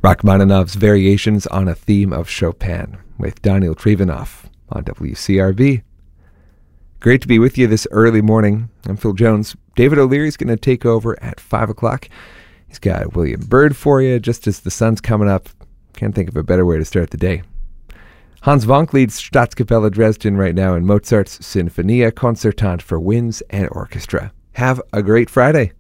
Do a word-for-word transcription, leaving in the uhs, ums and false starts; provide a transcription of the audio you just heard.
Rachmaninoff's Variations on a Theme of Chopin with Daniel Trivanov on W C R B. Great to be with you this early morning. I'm Phil Jones. David O'Leary's going to take over at five o'clock. He's got William Byrd for you just as the sun's coming up. Can't think of a better way to start the day. Hans Vonk leads Staatskapelle Dresden right now in Mozart's Sinfonia Concertante for winds and orchestra. Have a great Friday.